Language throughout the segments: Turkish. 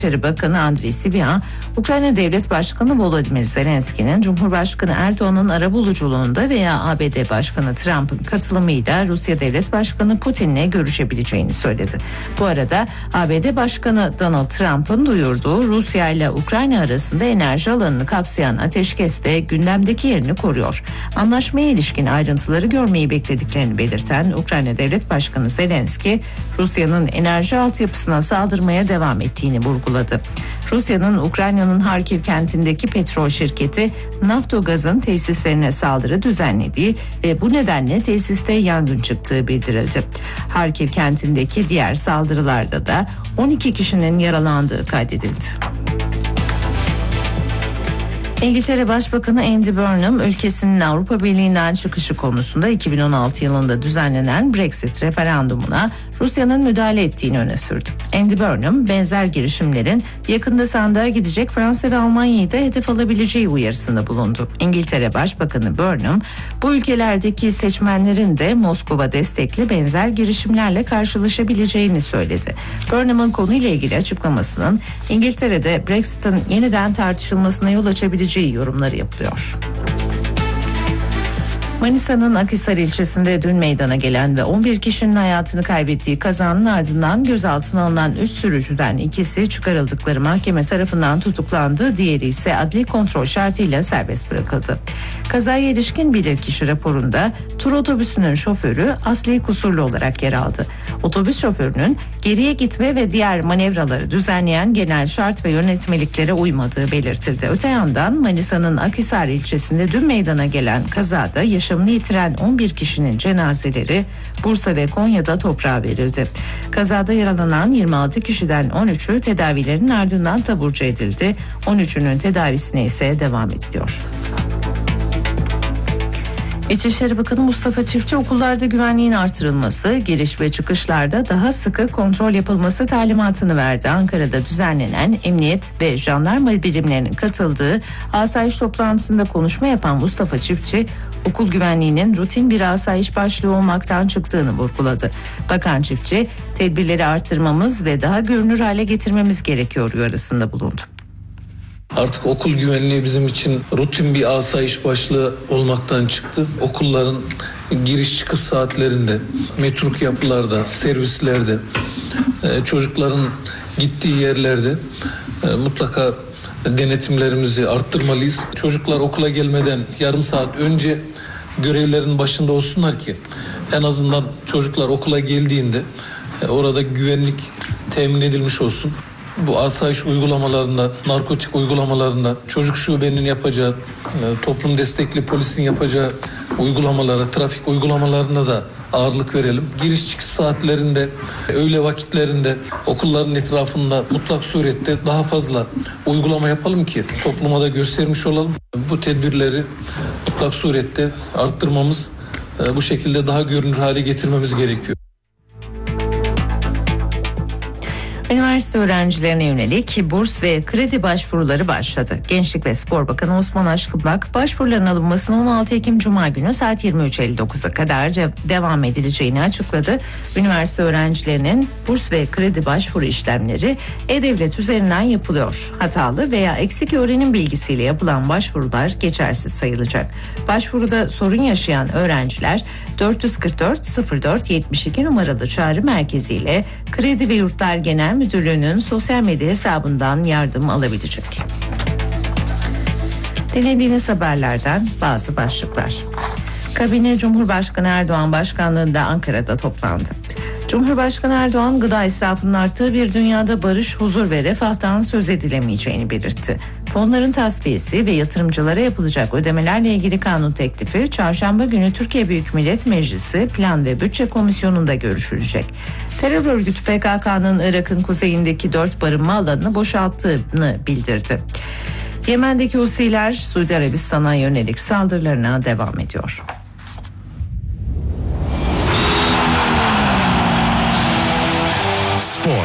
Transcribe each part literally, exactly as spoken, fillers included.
Dışişleri Bakanı Andriy Sybiha, Ukrayna Devlet Başkanı Volodymyr Zelenski'nin Cumhurbaşkanı Erdoğan'ın arabuluculuğunda veya A B D Başkanı Trump'ın katılımıyla Rusya Devlet Başkanı Putin'le görüşebileceğini söyledi. Bu arada A B D Başkanı Donald Trump'ın duyurduğu Rusya ile Ukrayna arasında enerji alanını kapsayan ateşkes de gündemdeki yerini koruyor. Anlaşmaya ilişkin ayrıntıları görmeyi beklediklerini belirten Ukrayna Devlet Başkanı Zelenski, Rusya'nın enerji altyapısına saldırmaya devam ettiğini vurguladı. Rusya'nın Ukrayna'nın Harkiv kentindeki petrol şirketi Naftogaz'ın tesislerine saldırı düzenlediği ve bu nedenle tesiste yangın çıktığı bildirildi. Harkiv kentindeki diğer saldırılarda da on iki kişinin yaralandığı kaydedildi. İngiltere Başbakanı Andy Burnham, ülkesinin Avrupa Birliği'nden çıkışı konusunda iki bin on altı yılında düzenlenen Brexit referandumuna Rusya'nın müdahale ettiğini öne sürdü. Andy Burnham, benzer girişimlerin yakında sandığa gidecek Fransa ve Almanya'yı da hedef alabileceği uyarısında bulundu. İngiltere Başbakanı Burnham, bu ülkelerdeki seçmenlerin de Moskova destekli benzer girişimlerle karşılaşabileceğini söyledi. Burnham'ın konuyla ilgili açıklamasının İngiltere'de Brexit'in yeniden tartışılmasına yol açabileceği yorumları yapılıyor. Manisa'nın Akhisar ilçesinde dün meydana gelen ve on bir kişinin hayatını kaybettiği kazanın ardından gözaltına alınan üç sürücüden ikisi çıkarıldıkları mahkeme tarafından tutuklandı, diğeri ise adli kontrol şartıyla serbest bırakıldı. Kazaya ilişkin bilirkişi raporunda tur otobüsünün şoförü asli kusurlu olarak yer aldı. Otobüs şoförünün geriye gitme ve diğer manevraları düzenleyen genel şart ve yönetmeliklere uymadığı belirtildi. Öte yandan Manisa'nın Akhisar ilçesinde dün meydana gelen kazada yaşamını yitiren on bir kişinin cenazeleri Bursa ve Konya'da toprağa verildi. Kazada yaralanan yirmi altı kişiden on üçü tedavilerin ardından taburcu edildi. on üçünün tedavisine ise devam ediliyor. İçişleri Bakanı Mustafa Çiftçi, okullarda güvenliğin artırılması, giriş ve çıkışlarda daha sıkı kontrol yapılması talimatını verdi. Ankara'da düzenlenen emniyet ve jandarma birimlerinin katıldığı asayiş toplantısında konuşma yapan Mustafa Çiftçi, okul güvenliğinin rutin bir asayiş başlığı olmaktan çıktığını vurguladı. Bakan Çiftçi, tedbirleri artırmamız ve daha görünür hale getirmemiz gerekiyor uyarısında bulundu. Artık okul güvenliği bizim için rutin bir asayiş başlığı olmaktan çıktı. Okulların giriş çıkış saatlerinde, metruk yapılarda, servislerde, çocukların gittiği yerlerde mutlaka denetimlerimizi arttırmalıyız. Çocuklar okula gelmeden yarım saat önce görevlerin başında olsunlar ki en azından çocuklar okula geldiğinde orada güvenlik temin edilmiş olsun. Bu asayiş uygulamalarında, narkotik uygulamalarında çocuk şubenin yapacağı, toplum destekli polisin yapacağı uygulamalara, trafik uygulamalarına da ağırlık verelim. Giriş çıkış saatlerinde, öğle vakitlerinde okulların etrafında mutlak surette daha fazla uygulama yapalım ki topluma da göstermiş olalım. Bu tedbirleri mutlak surette arttırmamız, bu şekilde daha görünür hale getirmemiz gerekiyor. Üniversite öğrencilerine yönelik burs ve kredi başvuruları başladı. Gençlik ve Spor Bakanı Osman Aşkıbak, başvuruların alınmasına on altı Ekim Cuma günü saat yirmi üç elli dokuza kadar devam edileceğini açıkladı. Üniversite öğrencilerinin burs ve kredi başvuru işlemleri E-Devlet üzerinden yapılıyor. Hatalı veya eksik öğrenim bilgisiyle yapılan başvurular geçersiz sayılacak. Başvuruda sorun yaşayan öğrenciler dört yüz kırk dört sıfır dört yetmiş iki numaralı çağrı merkeziyle Kredi ve Yurtlar Genel Müdürlüğü'nün sosyal medya hesabından yardım alabilecek. Dinlediğiniz haberlerden bazı başlıklar. Kabine Cumhurbaşkanı Erdoğan başkanlığında Ankara'da toplandı. Cumhurbaşkanı Erdoğan, gıda israfının arttığı bir dünyada barış, huzur ve refahtan söz edilemeyeceğini belirtti. Fonların tasfiyesi ve yatırımcılara yapılacak ödemelerle ilgili kanun teklifi çarşamba günü Türkiye Büyük Millet Meclisi Plan ve Bütçe Komisyonu'nda görüşülecek. Terör örgütü P K K'nın Irak'ın kuzeyindeki dört barınma alanını boşalttığını bildirdi. Yemen'deki Husiler Suudi Arabistan'a yönelik saldırılarına devam ediyor. Spor.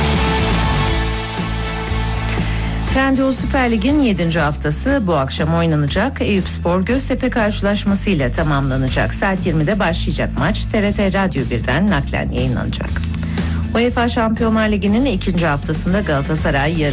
Trendyol Süper Lig'in yedinci haftası bu akşam oynanacak. Eyüpspor Göztepe karşılaşmasıyla tamamlanacak. Saat yirmide başlayacak maç T R T Radyo birden naklen yayınlanacak. UEFA Şampiyonlar Ligi'nin ikinci haftasında Galatasaray yarın